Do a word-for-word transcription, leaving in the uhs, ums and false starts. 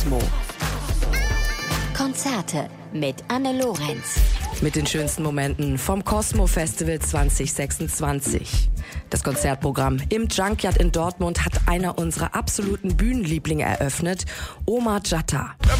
Cosmo. Konzerte mit Anne Lorenz. Mit den schönsten Momenten vom Cosmo Festival zwanzig sechsundzwanzig. Das Konzertprogramm im Junkyard in Dortmund hat einer unserer absoluten Bühnenlieblinge eröffnet, Omar Jatta. Wenn